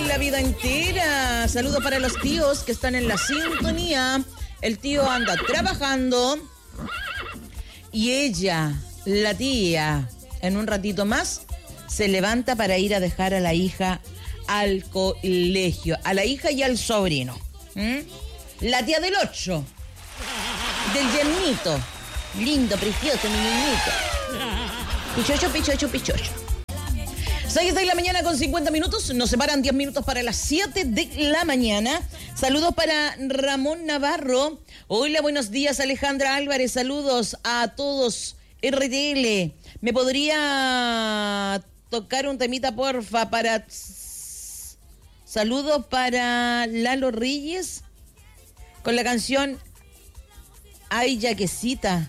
la vida entera. Saludos para los tíos que están en la sintonía. El tío anda trabajando y ella, la tía, en un ratito más se levanta para ir a dejar a la hija al colegio, a la hija y al sobrino. La tía del 8, del yernito, lindo, precioso, mi niñito. Pichocho. 6 de la mañana con 50 minutos, nos separan 10 minutos para las 7 de la mañana. Saludos para Ramón Navarro. Hola, buenos días, Alejandra Álvarez. Saludos a todos. RTL, ¿me podría tocar un temita, porfa, para... Saludos para Lalo Reyes con la canción Ay, Yaquecita.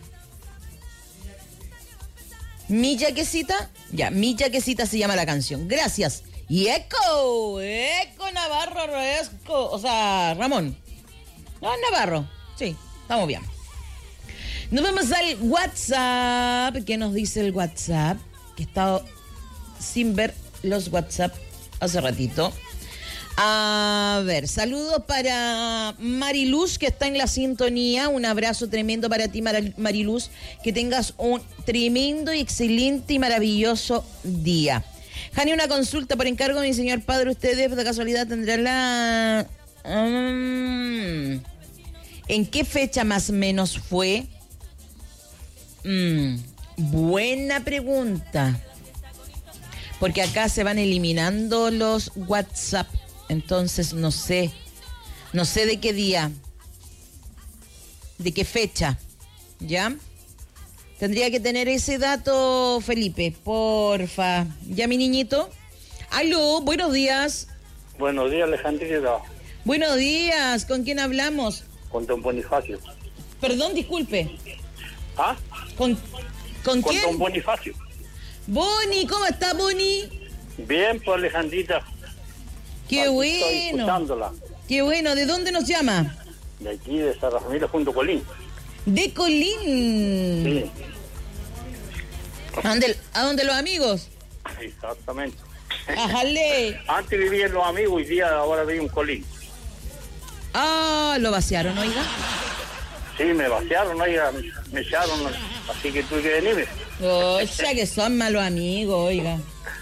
Mi Yaquecita, ya, Mi Yaquecita se llama la canción. Gracias. Y Eco Navarro, o sea, Ramón. No, Navarro. Sí, estamos bien. Nos vamos al WhatsApp. ¿Qué nos dice el WhatsApp? Que he estado sin ver los WhatsApp hace ratito. A ver, saludos para Mariluz, que está en la sintonía. Un abrazo tremendo para ti, Mariluz. Que tengas un tremendo, excelente y maravilloso día. Jani, una consulta por encargo de mi señor padre. ¿Ustedes de casualidad tendrán la... ¿En qué fecha más o menos fue? Buena pregunta. Porque acá se van eliminando los WhatsApp. Entonces no sé de qué día, de qué fecha, ¿ya? Tendría que tener ese dato, Felipe, porfa. ¿Ya, mi niñito? Aló, buenos días. Buenos días, Alejandrita. Buenos días, ¿con quién hablamos? Con don Bonifacio. Perdón, disculpe. ¿Ah? ¿Con quién? Con don Bonifacio. Boni, ¿cómo está, Boni? Bien, pues, Alejandrita. Qué aquí bueno. Estoy escuchándola. Qué bueno, ¿de dónde nos llama? De aquí, de Santa Familia, junto a Colín. De Colín. Sí. ¿A dónde los amigos? Exactamente. Ajale. Antes vivían los amigos, hoy día ahora vivo en Colín. Ah, lo vaciaron, oiga. Sí, me vaciaron, oiga, me echaron, así que tuve que venirme. O sea que son malos amigos, oiga.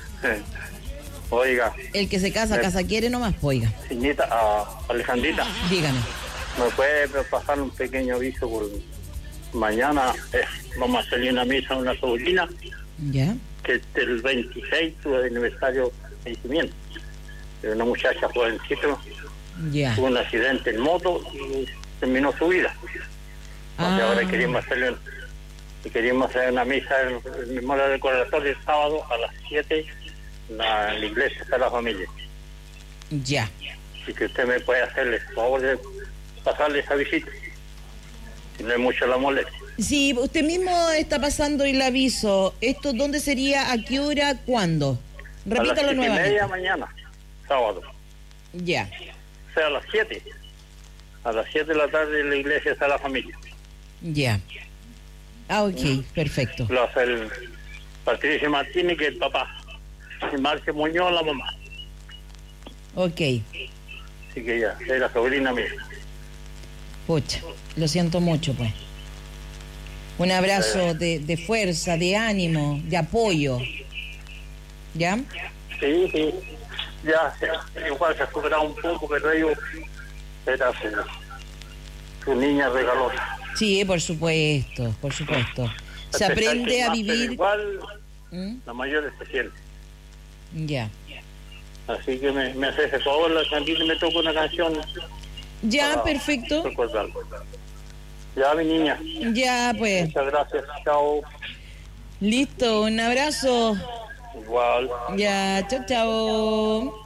Oiga. El que se casa quiere nomás, oiga. Señorita, Alejandrita. Dígame. ¿Me puede pasar un pequeño aviso por mañana? Vamos a salir a una misa a una sobrina. ¿Ya? Que el 26 tuvo el aniversario de vencimiento. Una muchacha jovencita. Ya. Tuvo un accidente en moto y terminó su vida. Entonces ahora queríamos hacer una misa en memoria del corazón el sábado a las 7 en la iglesia de la familia. Ya. Así que usted me puede hacerle el favor de pasarle esa visita. Si no es mucho la molestia. Sí, usted mismo está pasando el aviso. ¿Esto dónde sería? ¿A qué hora? ¿Cuándo? Repítalo nuevamente. A las 7:30 mañana, sábado. Ya. O sea, a las 7. A las 7 de la tarde en la iglesia está la familia. Ya. Ah, ok, perfecto. Lo hace el Patricio Martínez, que es el papá. Y Marce Muñoz, la mamá. Ok. Así que ya, es la sobrina mía. Pucha, lo siento mucho, pues. Un abrazo de fuerza, de ánimo, de apoyo. ¿Ya? Sí. Ya, igual se ha superado un poco, pero ellos era su niña regalona. Sí, por supuesto. Se aprende a vivir... Igual, la mayor se siente. Ya. Así que me hace ese favor, la Sandita me toca una canción. Ya, perfecto. Recordarlo. Ya, mi niña. Ya, pues. Muchas gracias, chao. Listo, un abrazo. Igual. Ya, chao.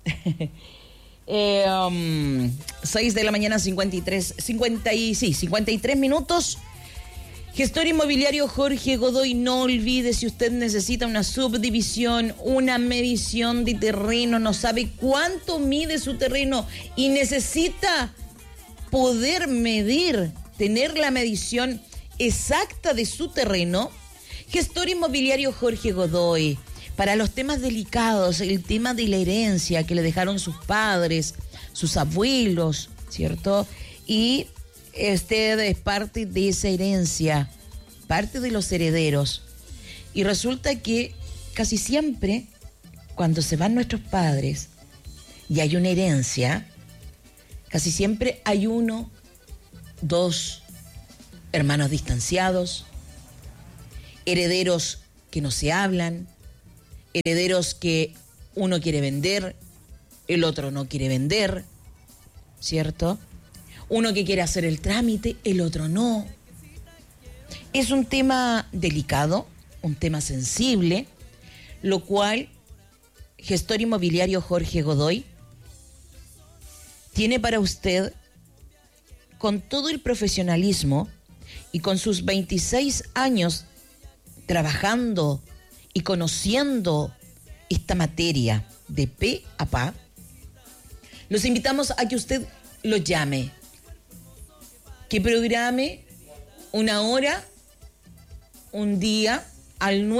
6 de la mañana, 53 minutos. Gestor inmobiliario Jorge Godoy, no olvide, si usted necesita una subdivisión, una medición de terreno, no sabe cuánto mide su terreno y necesita poder medir, tener la medición exacta de su terreno, Gestor inmobiliario Jorge Godoy. para los temas delicados, el tema de la herencia que le dejaron sus padres, sus abuelos, ¿cierto? Y usted es parte de esa herencia, parte de los herederos. Y resulta que casi siempre, cuando se van nuestros padres y hay una herencia, casi siempre hay uno, dos hermanos distanciados, herederos que no se hablan, herederos que uno quiere vender, el otro no quiere vender, ¿cierto? Uno que quiere hacer el trámite, el otro no. Es un tema delicado, un tema sensible, lo cual gestor inmobiliario Jorge Godoy tiene para usted, con todo el profesionalismo y con sus 26 años trabajando y conociendo esta materia de pe a pa. Los invitamos a que usted lo llame, que programe una hora, un día, al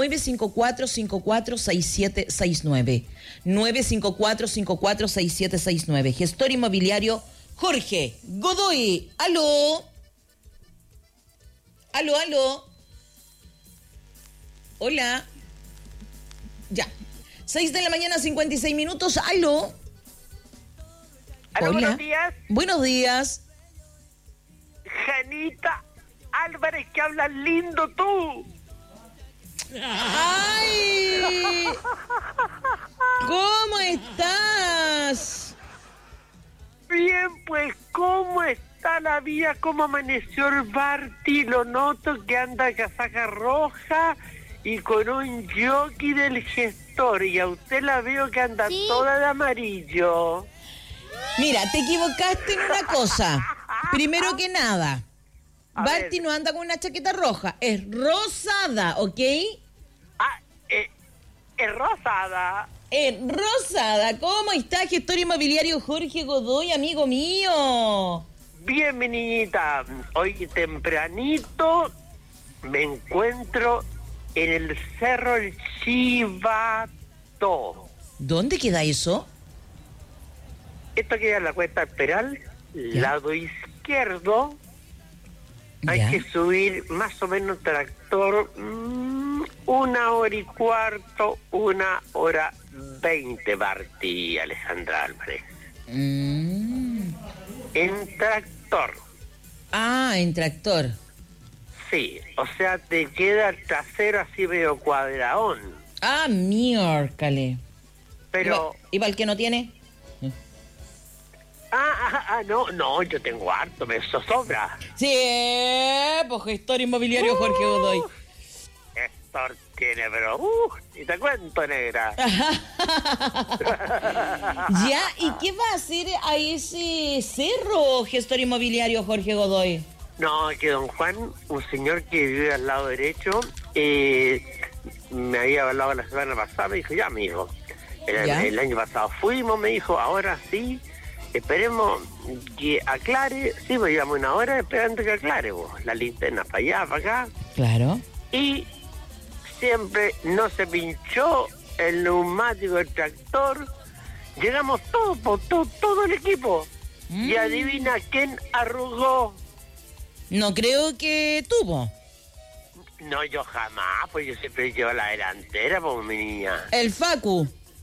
954-546769. 954-546769. Gestor inmobiliario Jorge Godoy. ¡Aló! ¡Aló, aló! Hola. Ya. 6 de la mañana, 56 minutos. ¡Aló! Hola. Buenos días. Buenos días. Janita Álvarez, que hablas lindo tú. ¡Ay! ¿Cómo estás? Bien, pues, ¿cómo está la vida? ¿Cómo amaneció el Barty? Lo noto que anda casaca roja y con un jockey del gestor. Y a usted la veo que anda toda de amarillo. Mira, te equivocaste en una cosa. Primero que nada, A Barty ver. no anda con una chaqueta roja, es rosada, ¿ok? Es rosada. Es rosada. ¿Cómo está, gestor inmobiliario Jorge Godoy, amigo mío? Bien, mi niñita. Hoy tempranito me encuentro en el Cerro El Chivato. ¿Dónde queda eso? Esto queda en la cuesta Peral, lado izquierdo. Hay Ya. que subir más o menos tractor 1h15, 1h20, Barty, Alejandra Álvarez. Mm. En tractor, Ah, en tractor. sí, o sea, te queda el trasero así medio cuadraón. Ah, miércale. Pero, ¿Y para el que no tiene? no, yo tengo harto, me sobra. Sí, pues gestor inmobiliario Jorge Godoy. Héctor tiene, pero, y te cuento, negra. Ya, ¿y qué va a hacer a ese cerro, gestor inmobiliario Jorge Godoy? No, que don Juan, un señor que vive al lado derecho, me había hablado la semana pasada, me dijo, ya, amigo, ¿Ya? el año pasado fuimos, me dijo, ahora sí, esperemos que aclare, sí, pues llevamos una hora esperando que aclare, vos, la linterna para allá, para acá, Claro. y siempre no se pinchó el neumático del tractor, llegamos todos, todo el equipo, y adivina quién arrugó. No creo que tuvo. No, yo jamás, pues yo siempre llevo la delantera, pues mi niña. El Facu.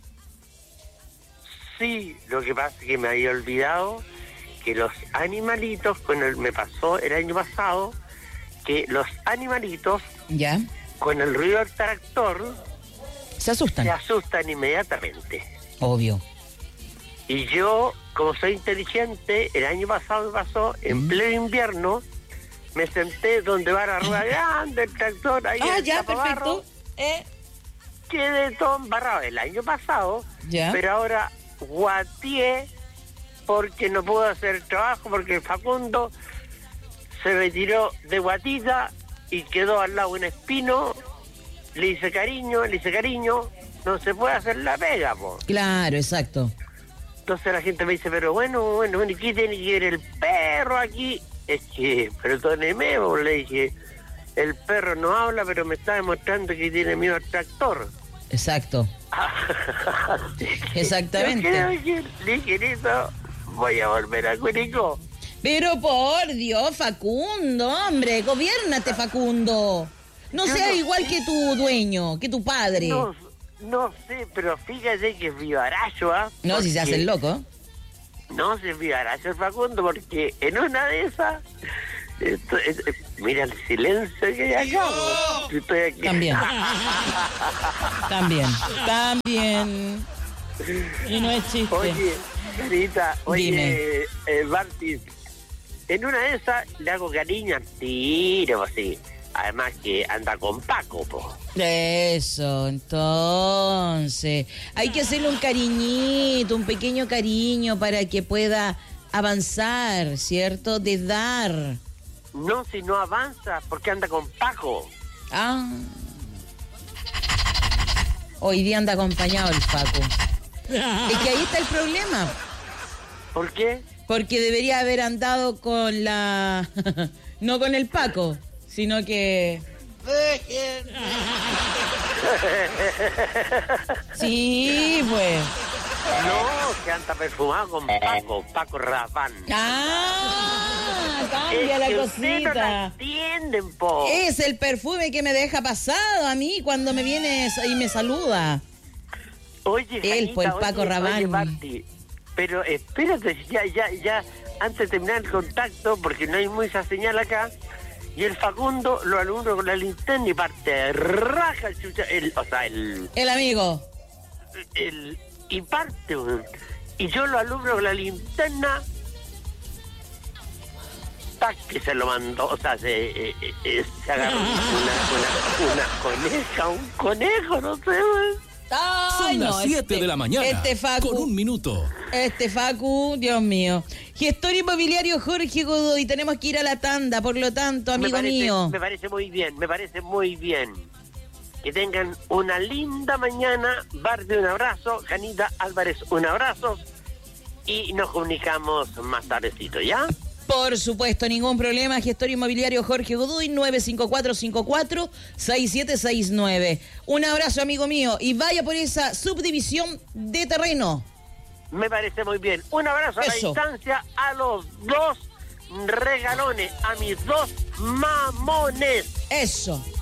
Sí, lo que pasa es que me había olvidado que los animalitos, me pasó el año pasado, que los animalitos, Ya. con el ruido del tractor, Se asustan. se asustan inmediatamente. Obvio. Y yo, como soy inteligente, el año pasado me pasó, en pleno invierno, me senté donde va la rueda grande, el tractor, ahí en Ah, el ya, tapabarro. perfecto. Quedé todo embarrado el año pasado, Ya. pero ahora guatié porque no puedo hacer el trabajo, porque el Facundo se retiró de guatita y quedó al lado un espino, le hice cariño, no se puede hacer la pega, po. Claro, exacto. Entonces la gente me dice, pero bueno, ¿y qué tiene que ver el perro aquí? Es que, perdóneme, le dije, el perro no habla, pero me está demostrando que tiene miedo al tractor. Exacto. Exactamente. Yo creo que, ligerito, voy a volver a Curicó. Pero por Dios, Facundo, hombre, gobiérnate, Facundo. No seas igual que tu dueño, que tu padre. No sé, pero fíjate que es vivaracho, ¿ah? No, si se hace el loco. No, si es vivaracho el Facundo, porque en una de esas... mira el silencio que hay acá. Estoy aquí. También. Y no es chiste. Oye, Carita, Barty, en una de esas le hago cariño al tiro, así. Además que anda con Paco, po. Eso, entonces. Hay que hacerle un cariñito, un pequeño cariño para que pueda avanzar, ¿cierto? De dar. No, si no avanza, porque anda con Paco. Ah. Hoy día anda acompañado el Paco. Es que ahí está el problema. ¿Por qué? Porque debería haber andado con la... no con el Paco, sino que... Sí, pues. No, que anda perfumado con Paco Rabanne. Cambia la cosita. Ustedes no la entienden, po. Es el perfume que me deja pasado a mí cuando me viene y me saluda. Oye, él, pues, el Paco Rabanne. Oye, Marti, pero espérate, ya, antes de terminar el contacto, porque no hay mucha señal acá, y el Facundo lo alumbra con la linterna y parte, raja el chucha, el amigo. Y parte, y yo lo alumbro con la linterna, tac, que se lo mandó, o sea, se agarró un conejo, no sé, Son las 7 de la mañana, Facu, con 1 minuto. Facu, Dios mío. Gestor inmobiliario Jorge Godoy, tenemos que ir a la tanda, por lo tanto, amigo mío. Me parece muy bien. Que tengan una linda mañana. Bardi, un abrazo. Janita Álvarez, un abrazo. Y nos comunicamos más tardecito, ¿ya? Por supuesto, ningún problema. Gestor inmobiliario Jorge Godoy, 954-54-6769. Un abrazo, amigo mío, y vaya por esa subdivisión de terreno. Me parece muy bien. Un abrazo a la distancia a los dos regalones, a mis dos mamones. Eso.